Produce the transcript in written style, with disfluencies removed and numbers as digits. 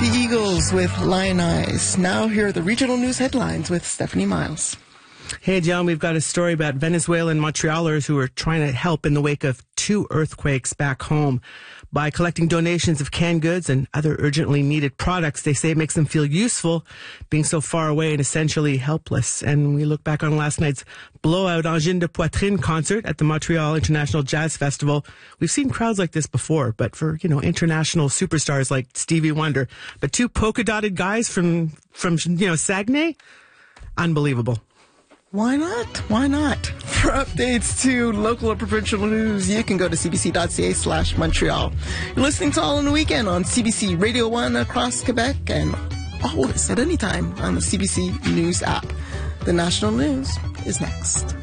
The Eagles with Lion Eyes. Now here are the regional news headlines with Stephanie Miles. Hey, John, we've got a story about Venezuelan Montrealers who are trying to help in the wake of 2 earthquakes back home. By collecting donations of canned goods and other urgently needed products, they say it makes them feel useful, being so far away and essentially helpless. And we look back on last night's blowout Angine de Poitrine concert at the Montreal International Jazz Festival. We've seen crowds like this before, but for, international superstars like Stevie Wonder. But 2 polka-dotted guys from Saguenay? Unbelievable. Why not? Why not? For updates to local or provincial news, you can go to cbc.ca/Montreal. You're listening to All in the Weekend on CBC Radio 1 across Quebec and always at any time on the CBC News app. The national news is next.